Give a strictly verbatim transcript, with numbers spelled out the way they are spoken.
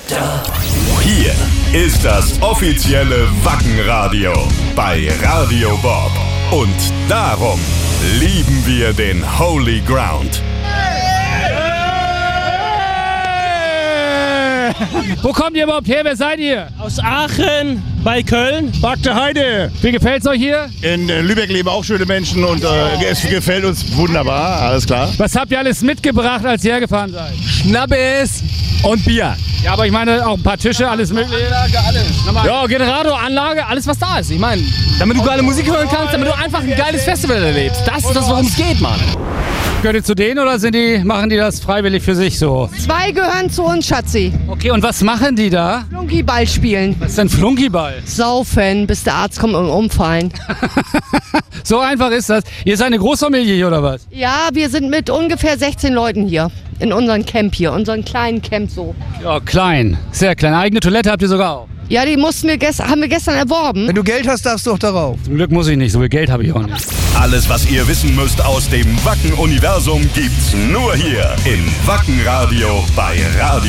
Hier ist das offizielle Wackenradio bei Radio Bob. Und darum lieben wir den Holy Ground. Wo kommt ihr überhaupt her? Wer seid ihr? Aus Aachen, bei Köln. Bagde Heide. Wie gefällt's euch hier? In äh, Lübeck leben auch schöne Menschen und äh, es gefällt uns wunderbar, alles klar. Was habt ihr alles mitgebracht, als ihr hergefahren seid? Schnappes und Bier. Ja, aber ich meine auch ein paar Tische, alles mögliche. Anlage, alles. Nochmal. Ja, Generator, Anlage, alles was da ist. Ich meine, damit du geile Musik hören kannst, damit du einfach ein geiles Festival erlebst. Das ist das, worum es geht, Mann. Gehört ihr zu denen oder sind die, machen die das freiwillig für sich so? Zwei gehören zu uns, Schatzi. Okay, und was machen die da? Flunkyball spielen. Was ist denn Flunkyball? Saufen, bis der Arzt kommt und umfallen. So einfach ist das. Ihr seid eine Großfamilie hier oder was? Ja, wir sind mit ungefähr sechzehn Leuten hier. In unserem Camp hier, unseren kleinen Camp so. Ja, klein. Sehr klein. Eigene Toilette habt ihr sogar auch. Ja, die mussten wir gest- haben wir gestern erworben. Wenn du Geld hast, darfst du auch darauf. Zum Glück muss ich nicht, so viel Geld habe ich auch nicht. Alles, was ihr wissen müsst aus dem Wacken-Universum, gibt's nur hier im Wackenradio bei Radio